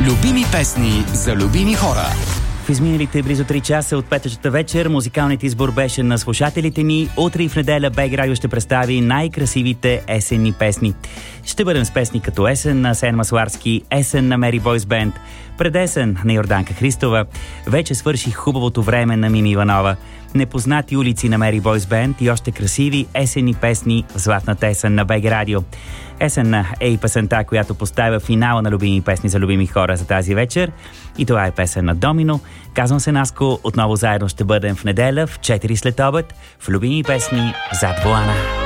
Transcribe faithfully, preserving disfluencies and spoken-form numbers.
Любими песни за любими хора. В изминалите близо три часа от петъчната вечер музикалният избор беше на слушателите ни. Утре и в неделя БГ Радио ще представи най-красивите есенни песни. Ще бъдем с песни като Есен на Асен Масларски, Есен на Мери Бойс Бенд, Предесен на Йорданка Христова, Вече свърши хубавото време на Мими Иванова, Непознати улици на Мери Бойс Бенд и още красиви есенни песни в златната есен на БГ Радио. Есен е и песента, която поставя финала на любими песни за любими хора за тази вечер. И това е песен на Домино. Казвам се Наско, отново заедно ще бъдем в неделя в четири след обед в любими песни зад волана.